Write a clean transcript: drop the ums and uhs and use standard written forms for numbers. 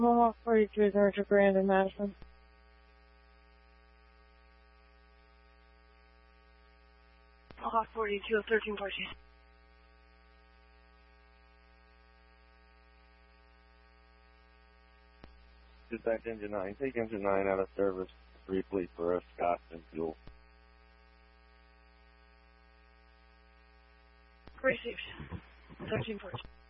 Mohawk 42 is Archer Grand in Madison. Mohawk 42 of 1314. Dispatch engine 9. Take engine 9 out of service briefly for a Scott and fuel. Received. 1314.